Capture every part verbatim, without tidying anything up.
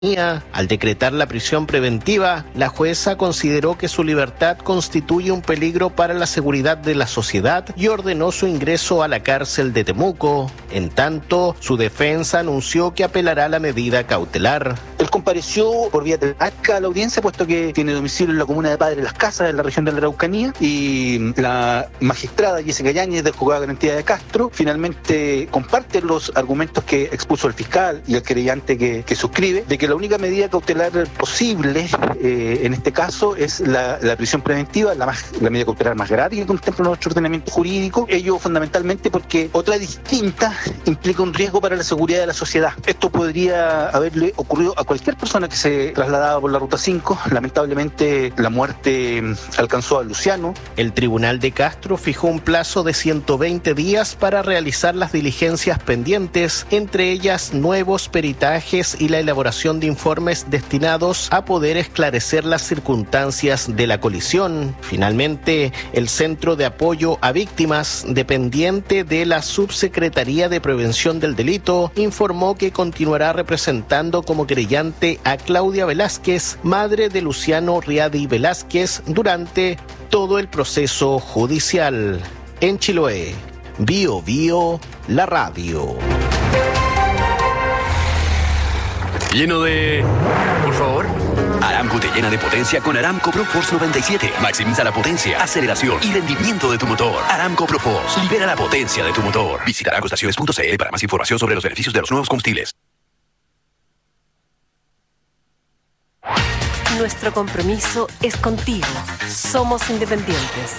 Al decretar la prisión preventiva, la jueza consideró que su libertad constituye un peligro para la seguridad de la sociedad y ordenó su ingreso a la cárcel de Temuco. En tanto, su defensa anunció que apelará la medida cautelar. Él compareció por vía telemática a la audiencia, puesto que tiene domicilio en la comuna de Padre Las Casas, en la región de la Araucanía, y la magistrada Jessica Yáñez del Juzgado de Garantía de Castro finalmente comparte los argumentos que expuso el fiscal y el querellante que, que suscribe, de que la única medida cautelar posible eh, en este caso es la, la prisión preventiva, la, más, la medida cautelar más grave que contempla nuestro ordenamiento jurídico. Ello fundamentalmente porque otra distinta implica un riesgo para la seguridad de la sociedad. Esto podría haberle ocurrido a cualquier persona que se trasladaba por la Ruta cinco. Lamentablemente la muerte alcanzó a Luciano. El Tribunal de Castro fijó un plazo de ciento veinte días para realizar las diligencias pendientes, entre ellas nuevos peritajes y la elaboración de informes destinados a poder esclarecer las circunstancias de la colisión. Finalmente, el Centro de Apoyo a Víctimas, dependiente de la Subsecretaría de Prevención del Delito, informó que continuará representando como querellante a Claudia Velázquez, madre de Luciano Riadi Velázquez, durante todo el proceso judicial. En Chiloé, Bio Bio, la radio. Lleno de... Por favor. Aramco te llena de potencia con Aramco Pro Force noventa y siete. Maximiza la potencia, aceleración y rendimiento de tu motor. Aramco Pro Force. Libera la potencia de tu motor. Visita aramco estaciones punto c l para más información sobre los beneficios de los nuevos combustibles. Nuestro compromiso es contigo. Somos independientes.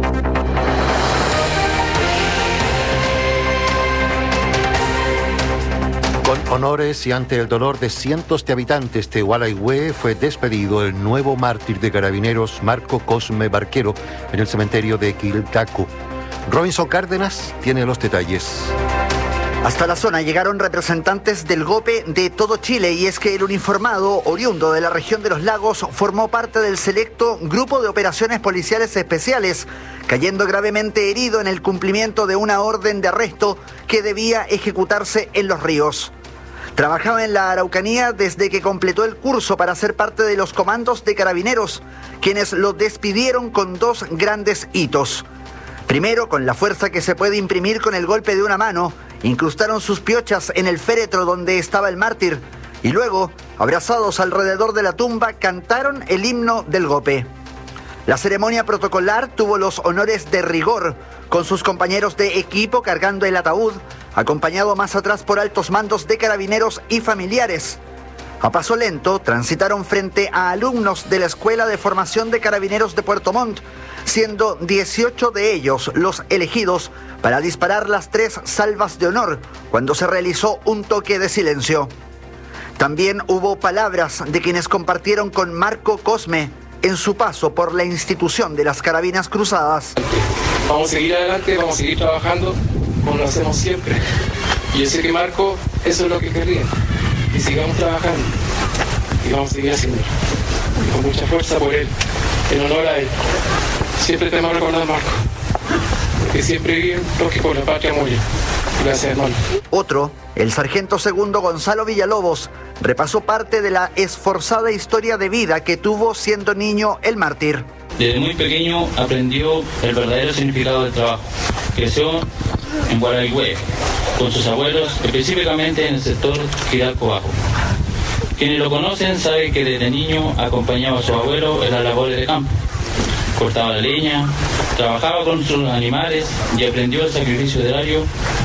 Con honores y ante el dolor de cientos de habitantes de Gualeguay fue despedido el nuevo mártir de Carabineros Marco Cosme Barquero en el cementerio de Quiltaco. Robinson Cárdenas tiene los detalles. Hasta la zona llegaron representantes del GOPE de todo Chile, y es que el uniformado, oriundo de la región de los lagos, formó parte del selecto Grupo de Operaciones Policiales Especiales, cayendo gravemente herido en el cumplimiento de una orden de arresto que debía ejecutarse en Los Ríos. Trabajaba en la Araucanía desde que completó el curso para ser parte de los comandos de Carabineros, quienes lo despidieron con dos grandes hitos. Primero, con la fuerza que se puede imprimir con el golpe de una mano, incrustaron sus piochas en el féretro donde estaba el mártir, y luego, abrazados alrededor de la tumba, cantaron el himno del GOPE. La ceremonia protocolar tuvo los honores de rigor, con sus compañeros de equipo cargando el ataúd, acompañado más atrás por altos mandos de Carabineros y familiares. A paso lento, transitaron frente a alumnos de la Escuela de Formación de Carabineros de Puerto Montt, siendo dieciocho de ellos los elegidos para disparar las tres salvas de honor cuando se realizó un toque de silencio. También hubo palabras de quienes compartieron con Marco Cosme en su paso por la institución de las Carabinas Cruzadas. Vamos a seguir adelante, vamos a seguir trabajando como lo hacemos siempre. Y yo sé que Marco, eso es lo que quería. Y sigamos trabajando. Y vamos a seguir haciéndolo. Y con mucha fuerza por él, en honor a él. Siempre te vamos a recordar, Marco. Porque siempre viven los que por la patria mueren. Gracias, hermano. Otro, el sargento segundo Gonzalo Villalobos, repasó parte de la esforzada historia de vida que tuvo siendo niño el mártir. Desde muy pequeño aprendió el verdadero significado del trabajo. Creció en Gualeguay con sus abuelos, específicamente en el sector Quiltaco Bajo. Quienes lo conocen saben que desde niño acompañaba a su abuelo en las labores de campo. Cortaba la leña, trabajaba con sus animales y aprendió el sacrificio diario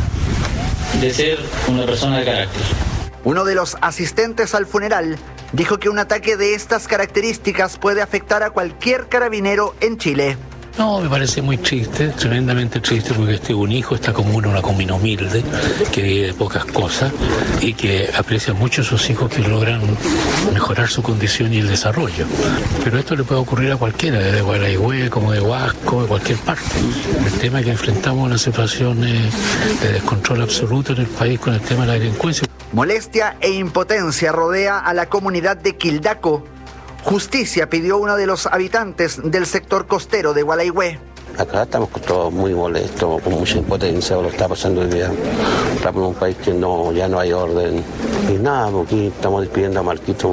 de ser una persona de carácter. Uno de los asistentes al funeral dijo que un ataque de estas características puede afectar a cualquier carabinero en Chile. No, me parece muy triste, tremendamente triste, porque este un hijo está como uno, una comuna humilde, que vive de pocas cosas y que aprecia mucho a sus hijos que logran mejorar su condición y el desarrollo. Pero esto le puede ocurrir a cualquiera, desde Gualeguay como de Huasco, de cualquier parte. El tema es que enfrentamos una situación eh, de descontrol absoluto en el país con el tema de la delincuencia. Molestia e impotencia rodea a la comunidad de Quiltaco. Justicia pidió uno de los habitantes del sector costero de Gualeguay. acá estamos todos muy molestos, con mucha impotencia, lo que está pasando hoy día. Estamos en un país que no, ya no hay orden. Y nada, aquí estamos despidiendo a Marquito.